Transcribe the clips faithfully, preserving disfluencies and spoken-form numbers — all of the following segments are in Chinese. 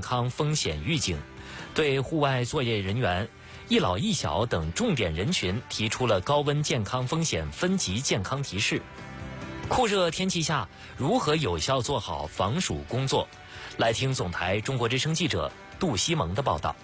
康风险预警，对户外作业人员、一老一小等重点人群提出了高温健康风险分级健康提示。酷热天气下，如何有效做好防暑工作？来听总台中国之声记者杜西蒙的报道。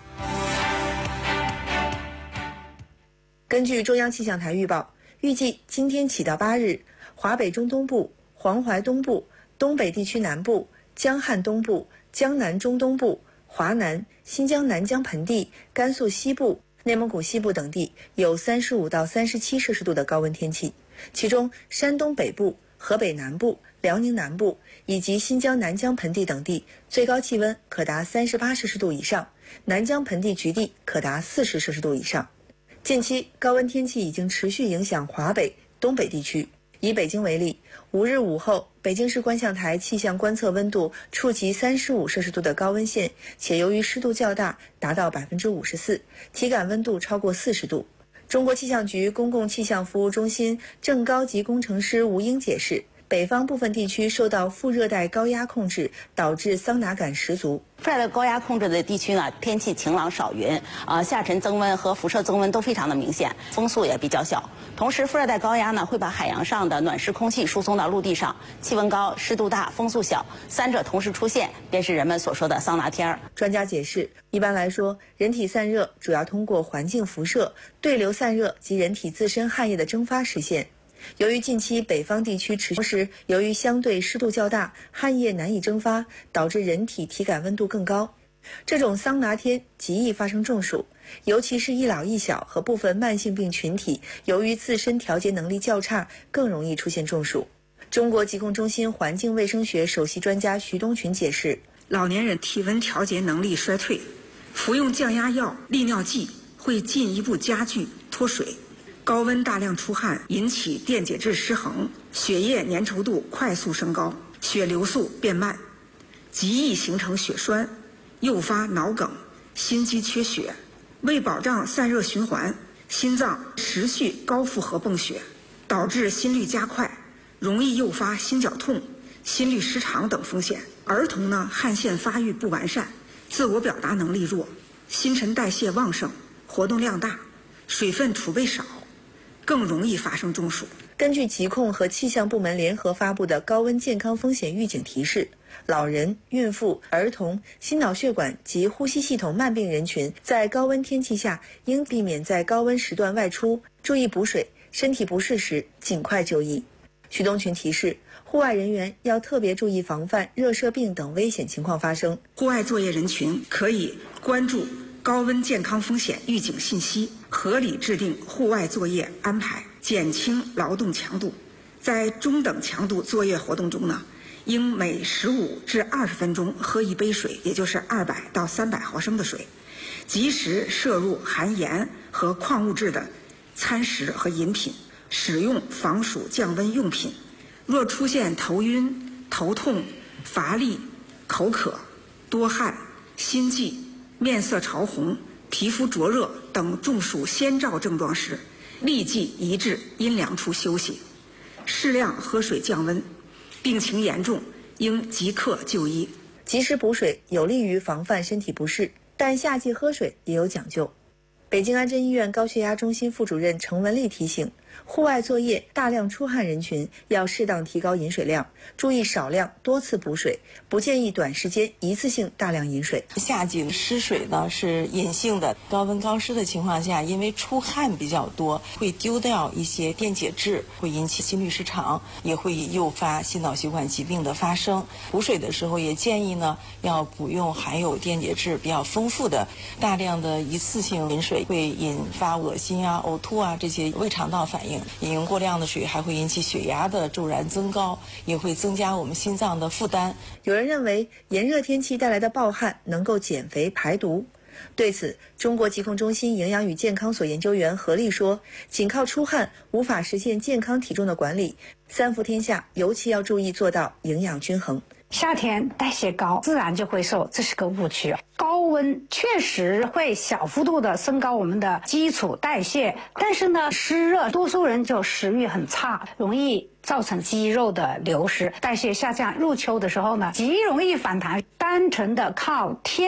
根据中央气象台预报，预计今天起到八日，华北中东部、黄淮东部、东北地区南部、江汉东部、江南中东部、华南、新疆南疆盆地、甘肃西部、内蒙古西部等地有三十五到三十七摄氏度的高温天气，其中山东北部、河北南部、辽宁南部以及新疆南疆盆地等地最高气温可达三十八摄氏度以上，南疆盆地局地可达四十摄氏度以上。近期高温天气已经持续影响华北、东北地区。以北京为例，五日午后，北京市观象台气象观测温度触及三十五摄氏度的高温线，且由于湿度较大，达到百分之五十四，体感温度超过四十度。中国气象局公共气象服务中心正高级工程师吴英解释，北方部分地区受到副热带高压控制，导致桑拿感十足。 副热带高压控制的地区呢，天气晴朗少云，啊，下沉增温和辐射增温都非常的明显，风速也比较小。同时，副热带高压呢会把海洋上的暖湿空气输送到陆地上，气温高、湿度大、风速小，三者同时出现，便是人们所说的桑拿天儿。 专家解释，一般来说，人体散热主要通过环境辐射、对流散热及人体自身汗液的蒸发实现。由于近期北方地区持续时，由于相对湿度较大，汗液难以蒸发，导致人体体感温度更高。这种桑拿天极易发生中暑，尤其是一老一小和部分慢性病群体，由于自身调节能力较差，更容易出现中暑。中国疾控中心环境卫生学首席专家徐东群解释， 老年人体温调节能力衰退，服用降压药、利尿剂会进一步加剧脱水。高温大量出汗引起电解质失衡，血液粘稠度快速升高，血流速变慢，极易形成血栓，诱发脑梗、心肌缺血。为保障散热循环，心脏持续高负荷泵血，导致心率加快，容易诱发心绞痛、心律失常等风险。儿童呢，汗腺发育不完善，自我表达能力弱，新陈代谢旺盛，活动量大，水分储备少，更容易发生中暑。 根据疾控和气象部门联合发布的高温健康风险预警提示，老人、孕妇、儿童、心脑血管及呼吸系统慢病人群在高温天气下应避免在高温时段外出，注意补水，身体不适时尽快就医。徐东群提示，户外人员要特别注意防范热射病等危险情况发生。 户外作业人群可以关注高温健康风险预警信息，合理制定户外作业安排，减轻劳动强度。在中等强度作业活动中呢，应每十五至二十分钟喝一杯水，也就是二百到三百毫升的水，及时摄入含盐和矿物质的餐食和饮品，使用防暑降温用品。若出现头晕、头痛、乏力、口渴、多汗、心悸、面色潮红、皮肤灼热等中暑先兆症状时，立即移至阴凉处休息，适量喝水降温，病情严重应即刻就医。 及时补水有利于防范身体不适，但夏季喝水也有讲究。北京安贞医院高血压中心副主任程文丽提醒，户外作业大量出汗人群要适当提高饮水量，注意少量多次补水，不建议短时间一次性大量饮水。 夏季失水呢是隐性的，高温高湿的情况下，因为出汗比较多，会丢掉一些电解质，会引起心律失常，也会诱发心脑血管疾病的发生。补水的时候也建议呢要补用含有电解质比较丰富的，大量的一次性饮水会引发恶心啊、呕吐啊这些胃肠道反应。饮用过量的水还会引起血压的骤然增高，也会增加我们心脏的负担。 有人认为炎热天气带来的暴汗能够减肥排毒，对此，中国疾控中心营养与健康所研究员何丽说，仅靠出汗无法实现健康体重的管理，三伏天下尤其要注意做到营养均衡。 夏天代谢高，自然就会瘦，这是个误区。高温确实会小幅度的升高我们的基础代谢，但是呢，湿热多数人就食欲很差，容易造成肌肉的流失，代谢下降。入秋的时候呢，极容易反弹。单纯的靠天